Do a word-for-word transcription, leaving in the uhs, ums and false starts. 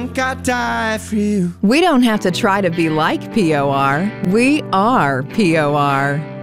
think I'd die for you. We don't have to try to be like P O R. We are P O R.